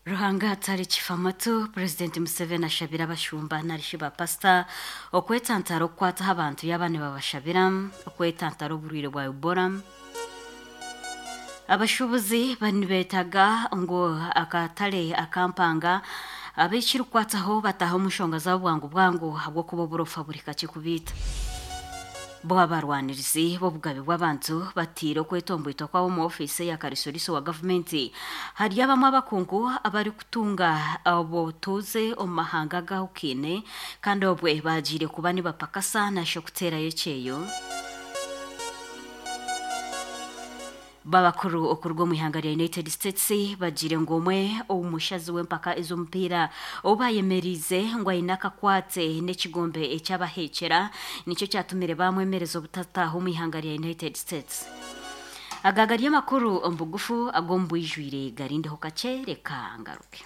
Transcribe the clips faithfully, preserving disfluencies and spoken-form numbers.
Ruhanga atari chifamatu President Museveni ashabira abashumba narishiba pasta okwetantaro kwata abantu yabane babashabira okwetantaro burire bwa Ebola abashubuzi banibetaga ngo akatale akampanga abishira kwataho bataho mushonga za bwangu bwangu habwo kubo burofa buri kace kubita bo abarwanirizi bo bugabe bw'abantu batiro kwetomboyitwa kwa mu office ya karisoriso wa government hari abamwe abakungu abari kutunga abo tuze omahanga gahukine kandi obwe bajire kubani bapakasa na shokutera yecheyo babakuru okurwo muhangari ya United States bajire ngomwe umushazi w'empaka izo mpira obayemerize ngo inaka kwate n'ekigombe ecyabahekera nicyo cyatumire bamwemereza ubutataho muhangari ya United States agagari y'amakuru ombugufu agombwijwire garinde ho kacereka ngaruke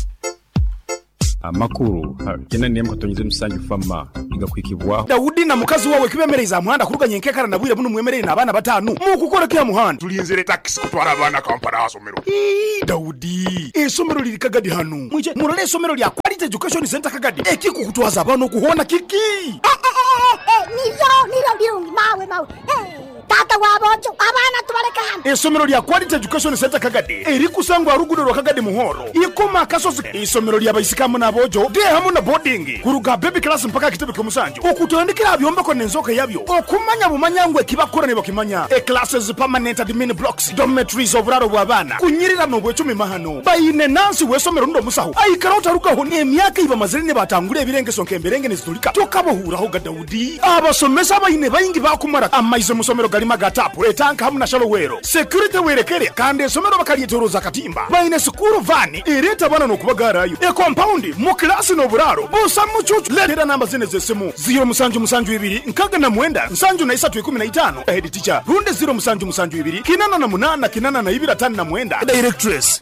amakuru kena niye mkatonyize musangi fama igakwikibwa Daudi na mukazi wawe kibemereza muhanda kuruganye nkekara nabwire buno mwemerere nabana batanu mu gukora kiya muhanda tulinzere taxi kutwara abana Kampala asomero Daudi esomero liri kagadi hanu muje murale esomero lya Quality Education Center kagadi ekiko kutwaza abana kuhona kiki eh eh eh niyo niyo birungi mawe mawe eh tata wabojo abana tubareka hano esomero lya Quality Education Center kagadi eri kusangwa rugudoro kagadi muhoro ikoma kasozi esomero lya bayisikamu nabojo de hamu na boarding kuruga baby class mpaka kitebe kumusanju okutondekera abyomba ko nenzoka yabyo okumanya bumanyangwe kibakora nibo kimanya e classes permanent admin blocks dormitories oburaro bw'abana kunyirira no bwecumi mahano bayine nansi wesomero ndo musaho ayikarota rukaho ne myaka iba mazirine batangure ebirengeso nkemberenge nezitulika tokabohuraho ga Daudi abasomesa bayine bayingi bakumara amaize musomero galima gatapu etanka hamu na shalo wero security werekere kandi esomero bakaliyetoroza katimba bayine school van ireta bana no kubagarayo e compound mu class no buraro busa mucucu letera namba zine zesemu zero musanju musanju ibiri nkaga na mwenda nsanju na isatu ikumi na itano head teacher runde zero musanju musanju ibiri kinana na munana kinana na ibiri atanu na mwenda directress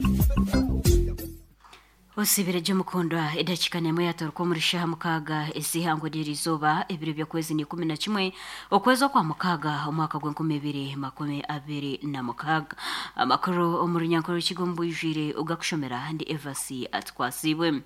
Osibire jomukondwa edachikane mwe yatorko murisha mukaga esihango dirizoba ebire byo kwezi ni kumi na kimwe okwezo kwa mukaga umwaka gwa nkumi ebiri makumi abiri na mukaga amakuru omurinyankuru kigombo yijire ugakushomera ndi Evasi atkwasibwe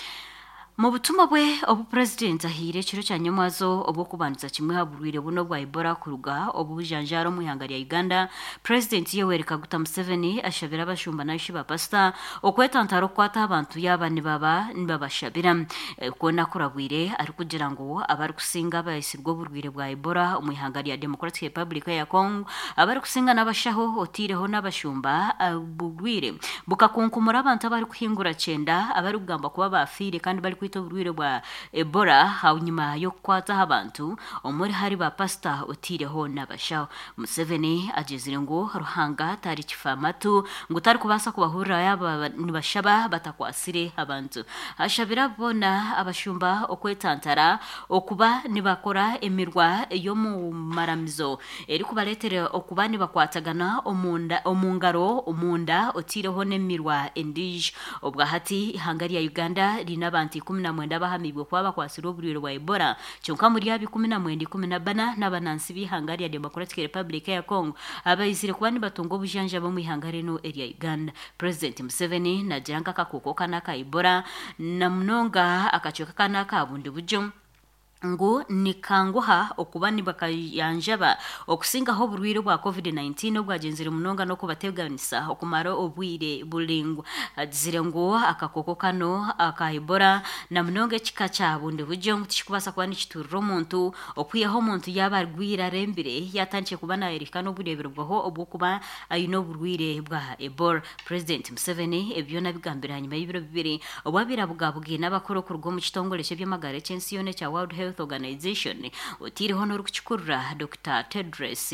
mu butumwa bwe obu president ahire kiro cyanyamazo obo kubanza kimwe haburwire buno bwa Ebola kuruga obu bujanjaro mu ihangari ya Uganda president Yoweri Kaguta Museveni ashabira abashumba nashiba pasta okwetantaro kwata abantu yabani baba nibabashabira ko nakuragwire ari kugira ngo abari kusinga bayisirwa burwire bwa Ebola mu ihangari ya Democratic Republic ya Congo abari kusinga nabashaho otireho nabashumba burwire bukakunkumura abantu abari kuhingura cyenda abari kugamba kuba bafire kandi bari burwire bwa Ebola hanyuma yo kwata abantu omuri hari ba pasta otireho nabashaho Museveni agezire ngo ruhanga tari kifamatu ngo tari kubasa kubahurira yaba nibashaba batakwasire abantu ashabira bona abashumba okwetantara okuba nibakora emirwa yo mu maramizo eri kubaletere okuba nibakwatagana omunda omungaro omunda otireho nemirwa endije obwa hati hangari ya Uganda linabanti kumi na mwenda bahamibwe kwa bakwasiro buriro bwa Ebola cyonka muri yabi kumi na mwenda kumi na bana n'abanansi bihangari ya Democratic Republic ya Congo abayizire kubani batongo bujanja bo mwihangare no area Uganda President Museveni na janga kakoko kana ka Ebola na mnonga akachoka kana ka bundi bujo ngo nikanguha okubani bakayanjaba okusinga ho burwire bwa covid nineteen obwagenzire munonga no kubateganisa okumara obwire bulingo azire ngo akakoko kano akayibora na munonga kikacha bunde bujo tishikubasa kwani kituro muntu okwiyeho muntu yabarwira rembire yatanche kubana erikano burebero bwo obwo kuba ayino burwire bwa Ebola President Museveni ebyo nabigambira hanyuma y'ibiro bibiri obwabira bugabugye n'abakoro kurwo mu kitongole cy'byamagare cy'ensiyone cya World Health Organization utiriho no rukuchikurra Doctor Tedros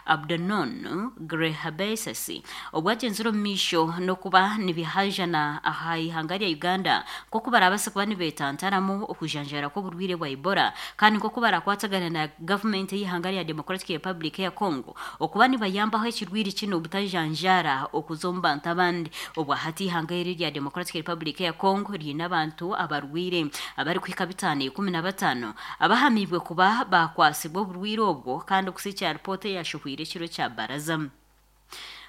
Adhanom Ghebreyesus obwagenzero misho no kuba nibihajana ahayi hangari ya Uganda ko kubara abase kuba nibetantaramo okujanjara ko burwire bwa Ebola kandi ko kubara kwatagana na government y'ihangari ya Democratic Republic ya Congo okuba nibayambaho ekirwiri kino butajanjara okuzomba ntabandi obwa hati hangari ya Democratic Republic ya Congo rina abantu abarwire abari kwikabitane kumi na batanu abahamibwe kuba bakwasibwo burwire obwo kandi okusicha report yashuhwire kiro cya baraza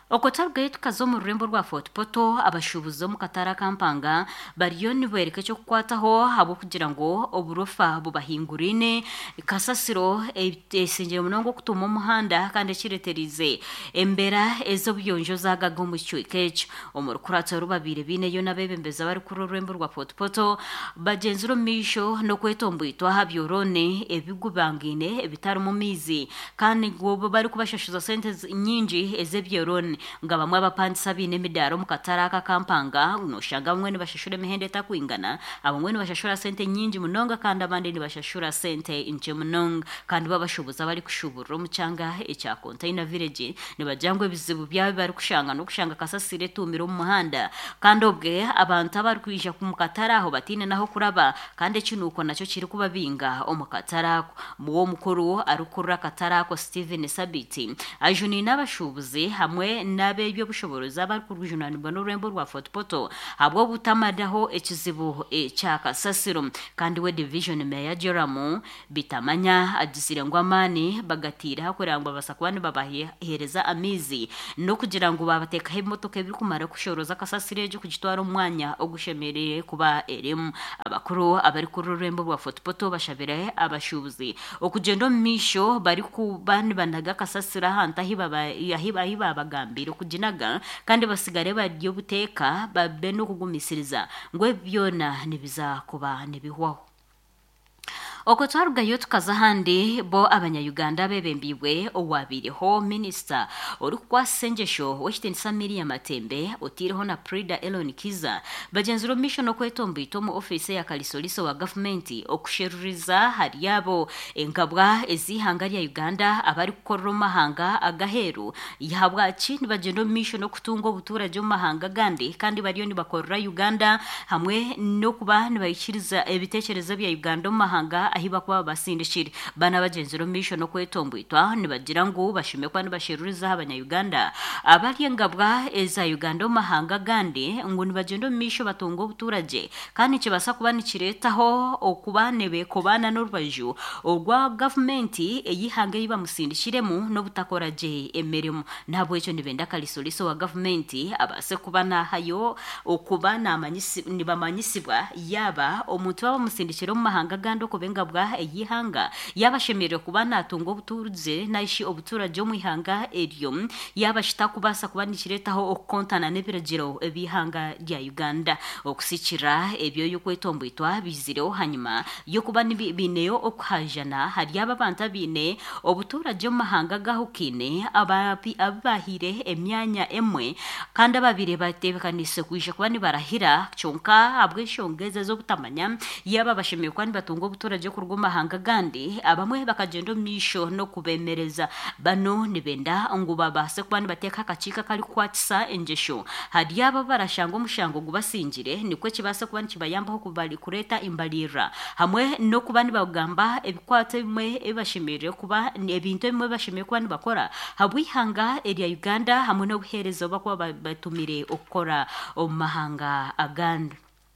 Okotarga tukazo mu rurembo rwa Fort Poto abashubuzo mu Katara Kampanga bariyo nibereke cyo kwataho habo kugira ngo oburofa bubahingurine kasasiro esinje munongo kutuma umuhanda kandi kireterize embera ezo byonjo zagaga mu cyukecho omurukurato rubabire bine yo nabebembeza bari kuri rurembo rwa Fort Poto bagenzuro misho no kwetombwitwa habyorone ebigubangine ebitari mu mizi kandi ngo bari kubashashuza sente nyinji ezebyorone ngaba mwabapandisa bine midaro mu Katara ka Kampanga no shanga mwe nibashashura mihende takwingana abamwe nibashashura sente nyinji munonga kandi abandi nibashashura sente inje munonga kandi babashubuza bari kushubura mu cyanga echa container village nibajangwe bizibu byabe bari kushanga no kushanga kasasire tumira mu muhanda kandi obwe abantu abari kwija ku Katara aho batine naho kuraba kandi kinuko nacyo kiri kubabinga o mu Katara muwo mukuru arukura Katara ko Steven Sabiti ajuni n'abashubuzi hamwe nabe byo bushoboroza bari kurujunanirwa n'ururembo rwa Fort Poto habwo butamadaho ekizibu ecyaka sasiro kandi we division mayor Joramu bitamanya adisire ngo amani bagatira hakorangwa basakwani babahereza amizi no kugira ngo babateka imotoka biri kumara kushoroza kasasire cyo kugitwara umwanya ogushemereye kuba eremu abakuru abari kururembo rwa Fort Poto bashabire abashubuzi okugendo misho bari kubani banaga kasasira hanta hibaba yahiba hiba bagambira kujinaga kandi basigare baryo buteka babe no kugumisiriza ngwe byona nibiza kuba nibihwaho Okotarga yotukaza handi bo abanya-Uganda bebembiwe owabiriho minister orukwa senjesho washitenisa Miriam Matembe otiriho na Prida Elon Kiza bagenzuro mission okwetombo mu office ya Kalisoliso wa government okusheruriza hari yabo engabwa ezihanga ya Uganda abari kukorera mahanga agaheru yahabwa chini bagendo mission okutungo buturaje mu mahanga gandi kandi bariyo ni bakorera Uganda hamwe no kuba nibayikiriza ebitekerezo bya Uganda mu mahanga ahiba kwa basindishiri bana bagenzero mission no kwetombwitwa nibagira ngo bashime kwa nibashiruriza abanya-Uganda abari ngabwa eza Uganda mu mahanga gandi ngo nibagendo mission batungo buturaje kandi kibasa kuba nikiretaho okubanebe kobana n'urubaju ogwa government eyihanga yiba musindishiremu no butakoraje emeremo ntabwo icyo nibenda Kalisoliso wa government abase kubana hayo okubana amanyisi nibamanyisibwa yaba omuntu baba musindishiro mu mahanga gando kubenga bwa eyihanga yabashemere kubana atungo buturuze naishi obuturaje mu ihanga eriyo yabashita kubasa kubana ikiretaho okontana nebiragiro ebihanga rya Uganda okusikira ebyo yokwetombwitwa bizireho hanyuma yo kubana bineyo okuhajana hari ababanta bine obuturaje mu mahanga gahukine abapi abahire emyanya emwe kandi ababire batebekanise kwisha kubani barahira cyonka abwe shongeze zo butamanya yaba bashemeye kwani batungo buturaje ku rw'amahanga gandi abamwe bakagendo misho no kubemereza bano nibenda ngo babase kwani bateka akacika kali kwatsa enjesho hari aba barashanga umushango gubasingire nikwe kibase kwani kibayambaho kubali kureta imbalira hamwe no kubani bagamba ebikwate bimwe ebashimire kuba ebintu bimwe bashimire kwani bakora habwihanga area Uganda hamwe no buherezo bakwa batumire okora omahanga aganda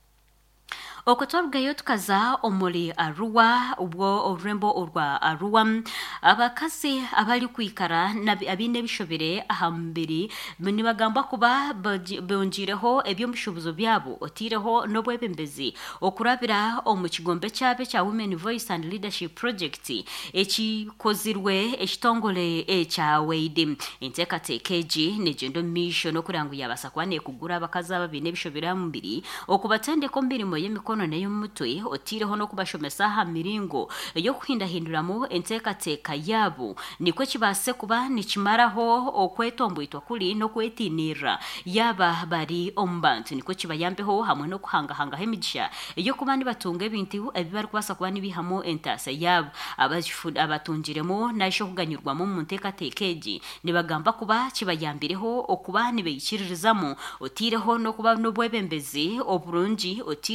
Okotorga yotukaza omuli Arua ubwo urembo urwa Arua abakasi abali kwikara abine bishobere ahambiri nibagamba kuba bonjireho ebyo mushubuzo byabo otireho no bwebembezi okurabira omukigombe cyabe cya Women Voice and Leadership Project echi kozirwe eshitongole echa weidi inteka tekeji negendo mission okurangu yabasakwane kugura abakaza babine bishobere ahambiri okubatende ko mbirimo yemiko kono neyo mutwe otireho no kubashomesa ha miringo yo kuhindahinduramo enteka teka yabo niko kibase kuba nikimaraho okwetombwitwa kuri no kwetinira yaba bari ombantu niko kibayambeho hamwe no kuhanga hanga hemigisha yo kubandi batunge bintu ebibari kubasa kuba nibihamo entasa yabo abajifud abatungiremo nasho kuganyurwamo mu nteka tekeji nibagamba kuba kibayambireho okuba nibeyikiririzamo otireho no kuba no bwebembezi oburungi otireho naba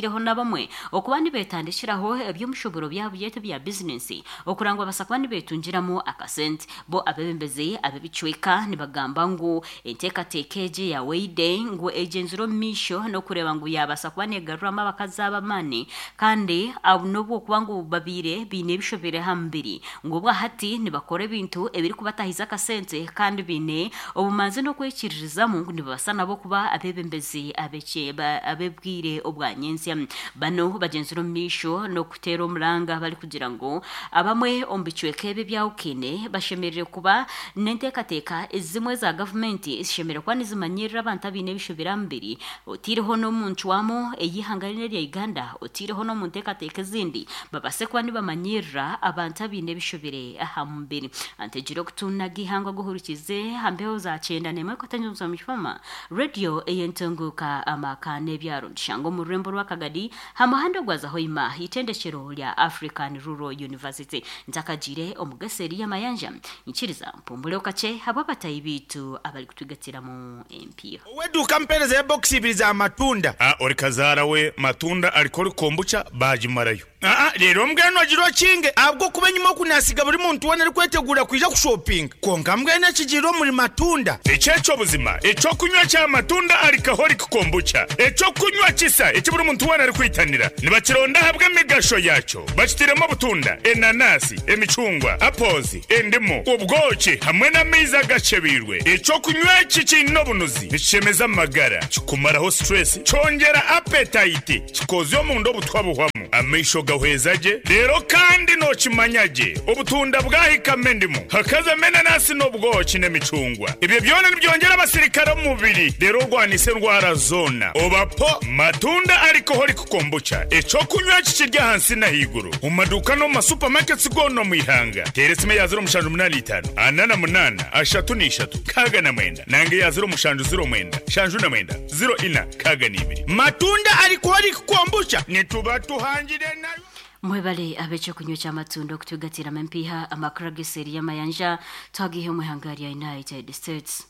bamwe okuba nibetandikiraho ebyomushoboro byabo byete bya business okurangwa basakwa nibetungiramo akasente bo abebembezi abebicweka nibagamba ngo entekatekeje ya weide ngo ejenzuro misho no kureba ngo yabasakwa negaruramo abakazaba mane kandi abnobo kuba ngo babire bine bishobere hambiri ngo bwa hati nibakore ibintu ebiri kubatahiza akasente kandi bine obumanze no kwekiririzamo ngo nibasa nabo kuba abebembezi abeke abebwire obwanyensya bano bagenzuro misho no kutera omuranga bali kugira ngo abamwe ombicweke ebe byawukine bashemerere kuba nentekateka ezimwe za government ishemerere kwa nizimanyirira abantu abine bishobera mbiri otireho no muntu wamo eyihanganire ya Uganda otireho no muntekateka zindi babase kwa nibamanyirira abantu abine bishobere ahambiri antejiro kutuna gihangwa guhurukize hambeho za cyenda nemwe kwatanyo mfama radio eyentunguka amakane byaro shango mu rembo rwakagadi hamahando gwaza hoima itendeshero lya African Rural University ntakajire omugaseri yamayanja inchiriza mpumbule okache hababata ibitu abali kutugatira mu M P wedu kampereza ya box ibiza matunda ah orikazara we matunda alikori kombucha bajimarayo ah rero mbweno agiro kinge abwo kubenyuma kunasiga buri muntu wana ari kwetegura kwija ku shopping konga mbwene kigiro muri matunda ecyeco buzima eco kunywa cya matunda alikahori kombucha eco kunywa kisa eci buri muntu wana ari kwitanira nibakironda habwe migasho yaco bakitiremo butunda enanasi emicungwa apozi endimo ubwoki hamwe na miza gacebirwe eco kunywa iki no bunuzi bicemeza amagara kikumaraho stress congera appetite kikozo mu ndo butwabuhwamo amisho gahwezaje rero kandi no kimanyaje ubutunda bwahikame ndimo hakaza menanasi no bwoki n'emicungwa ibyo byone byongera abasirikare mu mubiri rero rwanise ndwara zona obapo matunda ariko hori kukombucha eco kunywa kikirya hansi na higuru mu maduka no ma supermarkets gono mu ihanga teresime ya zero mushanju munani itanu anana munana ashatu ni ishatu kaga na mwenda nange ya zero mushanju zero mwenda shanju na mwenda zero ina kaga ni ibiri matunda ariko hori kukombucha nituba tuhangire nayo mwebale abecho kunywa cha matunda kutugatira mempiha amakrageseri yamayanja twagihe mu hangari ya United States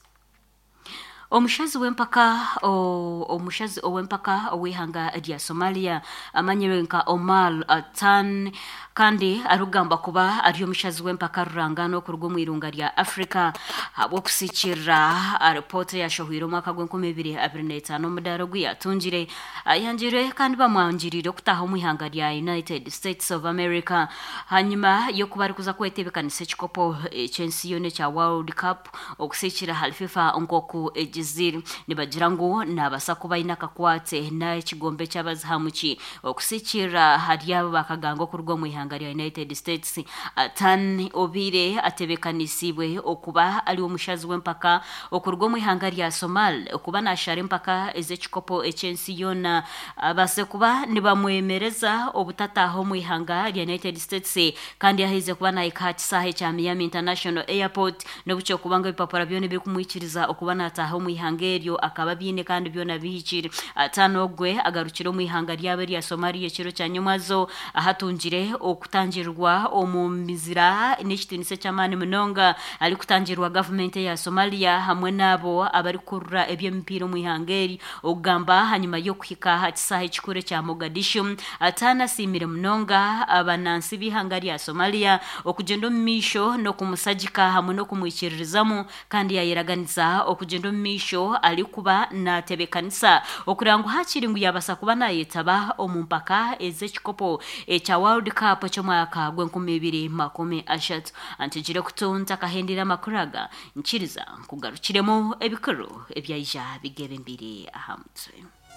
omushazi wempaka o omushazi owempaka owihanga ya Somalia amanyirenka Omar Atan kandi arugamba kuba ariyo mushazi wempaka rurangano ku rwo mwirunga rya Africa abo kusikira report ya shohiro mwaka gw'enkumibiri abiri na gatanu mudarogwi yatungire ayanjire kandi bamwanjirire kutaha mwihanga rya United States of America hanyuma yo kuba ari kuza kwetebekanise chikopo chensiyone cha World Cup okusikira halififa onkoku jiziri nibagira ngo nabasa kuba inakakwate na kigombe cy'abazahamuki okusikira hariya bakagango ku rwo mwihanga rya United States Atan obire atebekanisiwe okuba ali omushazi wempaka okurwo mwihanga rya Somal okuba nashare mpaka eze chikopo echensi yona abase kuba nibamwemereza obutataho mwihanga rya United States kandi yahize kuba na ikati sahe cha Miami International Airport no bucyo kubanga bipapara byone biri kumwikiriza okuba nataho mwihangeryo akaba byine kandi byona bihikire atanogwe agarukiro mwihanga ryabe rya Somalia kiro cya nyumazo ahatungire okutangirwa omumizira n'ekitinise cy'amani munonga ali kutangirwa government ya Somalia hamwe nabo abari kurura ebyempiro mwihangeri ogamba hanyuma yo kwika hatisahe kikure cya Mogadishu atana simire munonga abanansi bihangari ya Somalia okugendo misho no kumusajika hamwe no kumwikirizamo kandi yayiraganiza okugendo misho ali kuba na tebekanisa okurango hakiri ngo yabasa kuba nayetaba omumpaka eze chikopo echa World Cup cyo mwaka gw'enkumibiri makumi ashatu antijire kutunta kahendira makuraga nchiriza kugarukiremo ebikoro ebyayija bigebe mbiri ahamutse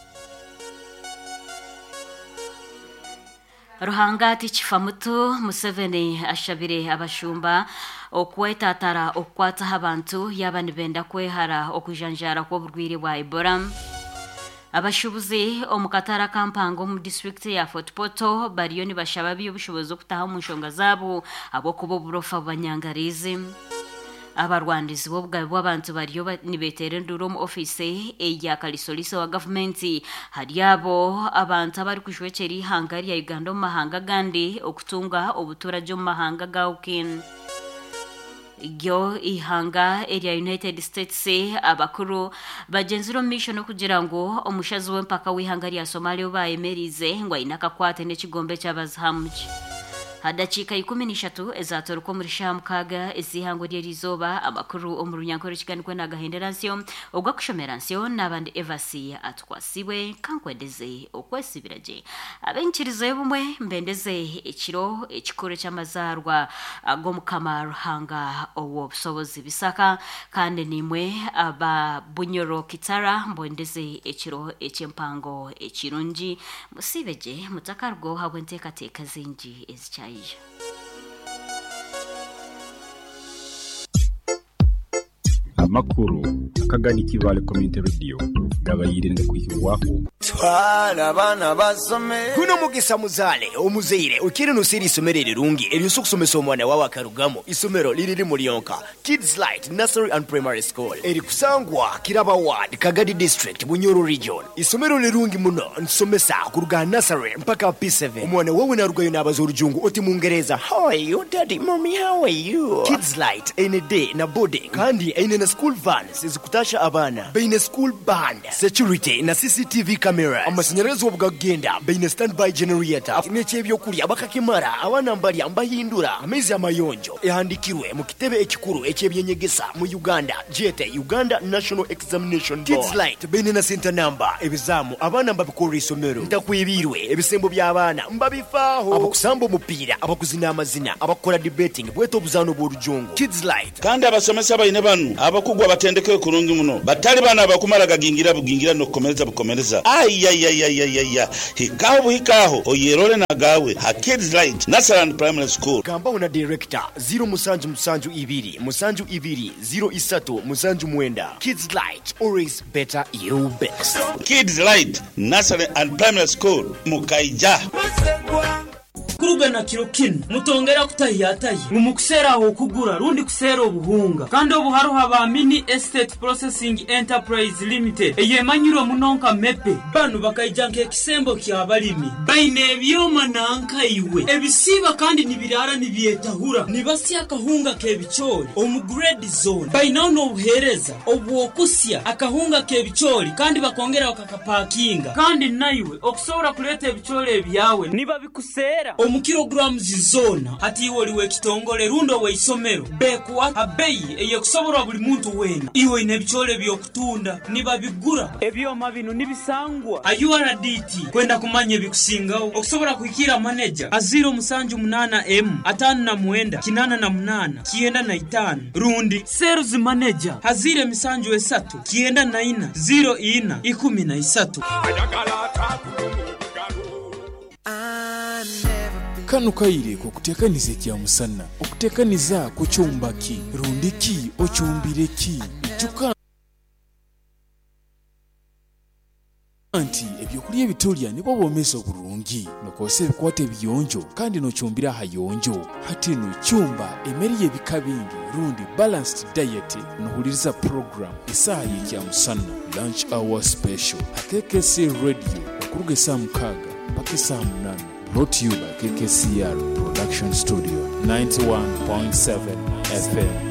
Ruhangati chifamutu Museveni ashabire abashumba okwetatara okwata abantu yabani benda kwehara okujanjara ko burwire bwa Ebola abashubuzi omukatara kampango mu district ya Fort Portal bariyo ni bashaba biyo bushobozo kutaha mu nshonga zabo abo kubo burofa banyangarizi abarwandizi bobwa bw'abantu bariyo nibetere nduro mu office eya kalisoliso wa government hariyabo abantu abari kushwekeri hangari ya Uganda mu mahanga gandi okutunga obutura byo mu mahanga gaukin ryo ihanga area United States abakuru bagenzura mission kugira ngo omushazi w'empaka w'ihanga rya Somalia bayemerize ngo inakakwate n'ekigombe cy'abazamuki hadachika ikumi n'eshatu ezatoruko muri shamukaga izihango ryerizoba amakuru omurunyankoro kiganiko na gahenderansiyo ogwa kushomeransiyo nabandi evasi atwasiwe kankwedeze okwesibiraje abenkirize bumwe mbendeze ekiro ekikoro cy'amazarwa agomukama ruhanga owo busobozi bisaka kandi nimwe aba bunyoro kitara mbondeze ekiro ekempango ekirungi musibeje mutakargo habwenteka teka zinji ezicya amakuru akagani kivale community radio gabayirinde kuyibwaho twara bana basome kuno mugisa muzale omuzeire ukiri nusiri isomerere rungi eriyo kusomesa omwana wawe akarugamo isomero liriri muri yonka Kids Light Nursery and Primary School eri kusangwa Kiraba Ward Kagadi District Bunyoro Region isomero lirungi muno nsomesa kuruga nursery mpaka P seven omwana wawe narugayo n'abazorujungu oti mungereza how are you daddy mommy how are you Kids Light ine day na boarding kandi ine na school vans zikutasha abana beine school band security na C C T V camera amashanyarazi obugagenda beine standby generator n'ekyebyo kuli abakakimara abana mbali ambahindura amezi amayonjo ehandikirwe mu kitebe ekikuru ekyebyenyegesa mu Uganda J T Uganda National Examination Board Kids Light beine na center number ebizamu abana mbabikora isomero ndakwibirwe ebisembo by'abana mbabifaho abakusamba umupira abakuzina amazina abakora debating bweto buzano bw'orujungu Kids Light kandi abasomesa bayine banu abakugwa batendeke kurungi muno batali bana bakumala gagingira bugingira no komereza bukomereza ay ay ay ay ay ay hikaho hikaho oyerole na gawe ha Kids Light Nursery and Primary School kamba una director zero musanju musanju ibiri musanju ibiri zero isatu musanju mwenda Kids Light always better you best Kids Light Nursery and Primary School mukaija kuruga na kirokino mutongera kutahiyataye umukusera aho kugura rundi kusera obuhunga kandi obuharo haba Mini Estate Processing Enterprise Limited eyemanyiro munonka mepe banu bakayijanke kisembo kya balimi baine byoma nanka iwe ebisiba kandi nibirara nibyetahura nibasi akahunga kebichori omugrade zone baina no buhereza obwokusya akahunga kebichori kandi bakongera bakakapakinga kandi naiwe okusobora kuleta ebichori ebyawe niba bikusera mu kilograms zona ati woliwe kitongole rundo we isomero bekwa abeyi eye kusobora buli muntu wena iwe inebichole byokutunda niba bigura ebyo mabino nibisangwa A U R D T kwenda kumanye bikusingaho okusobora kuikira manager aziro musanju munana M atanu na mwenda kinana na munana kienda na itanu rundi sales manager hazire misanju esatu kienda na ina zero ina ikumi na isatu kanu kaire ko kutekanize kya musanna okutekaniza ku cyumbaki rundiki ocyumbireki juka anti ebyokulya ebitolya nibo bomesa obulungi nokose bikwate biyonjo kandi nocyumbira hayonjo hati no cyumba emeri ebikabingi rundi balanced diet nohuliriza program isaha y'ekya musanna lunch hour special akekese radio okuruga saa mukaga mpaka saa munana. Brought to you by K K C R Production Studio ninety-one point seven F M.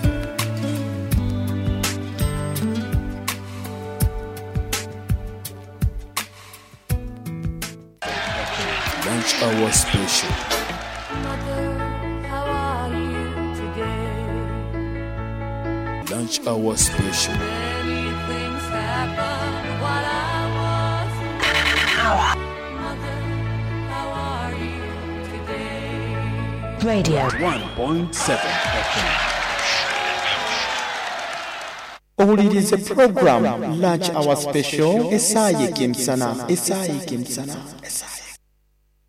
Lunch hour special. Mother, how are you today? Lunch hour special. Many things happen while I was Radio one point seven F M. Ohulirize program Lunch Hour Special Esayi Kimsana Esayi Kimsana Esayi